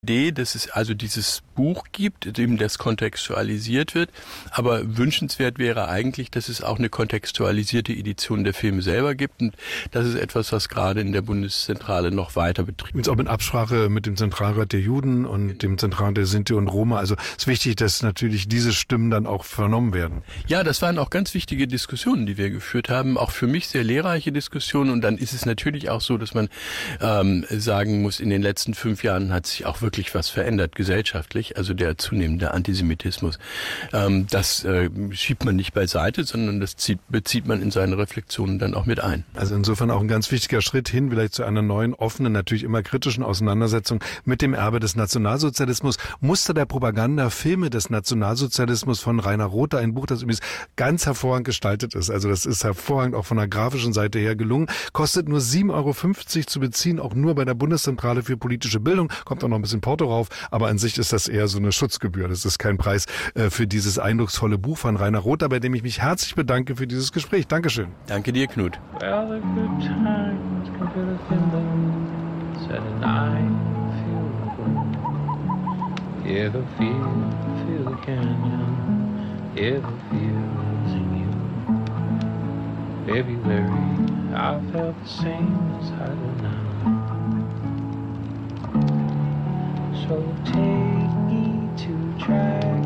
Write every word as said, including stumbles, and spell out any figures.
Idee, dass es also dieses Buch gibt, in dem das kontextualisiert wird, aber wünschenswert wäre eigentlich, dass es auch eine kontextualisierte Edition der Filme selber gibt, und das ist etwas, was gerade in der Bundeszentrale noch weiter betrieben wird. Auch in Absprache mit dem Zentralrat der Juden und dem Zentralrat der Sinti und Roma, also es ist wichtig, dass natürlich diese Stimmen dann auch vernommen werden. Ja, das waren auch ganz wichtige Diskussionen, die wir geführt haben, auch für mich sehr lehrreiche Diskussionen, und dann ist es natürlich auch so, dass man ähm, sagen muss, in den letzten fünf Jahren hat sich auch wirklich wirklich was verändert gesellschaftlich, also der zunehmende Antisemitismus. Ähm, das äh, schiebt man nicht beiseite, sondern das zieht, bezieht man in seine Reflexionen dann auch mit ein. Also insofern auch ein ganz wichtiger Schritt hin, vielleicht zu einer neuen, offenen, natürlich immer kritischen Auseinandersetzung mit dem Erbe des Nationalsozialismus. Muster der Propaganda, Filme des Nationalsozialismus von Rainer Rother, ein Buch, das übrigens ganz hervorragend gestaltet ist. Also das ist hervorragend auch von der grafischen Seite her gelungen. Kostet nur sieben Euro fünfzig zu beziehen, auch nur bei der Bundeszentrale für politische Bildung. Kommt auch noch ein bisschen Porto rauf, aber an sich ist das eher so eine Schutzgebühr. Das ist kein Preis äh, für dieses eindrucksvolle Buch von Rainer Rother, bei dem ich mich herzlich bedanke für dieses Gespräch. Dankeschön. Danke dir, Knut. Well, the good times can fill a thimble, said an I feel good. Yeah, the feel, feel the canyon, yeah, the feel's in you. February, I felt the same as I do now. So take me to try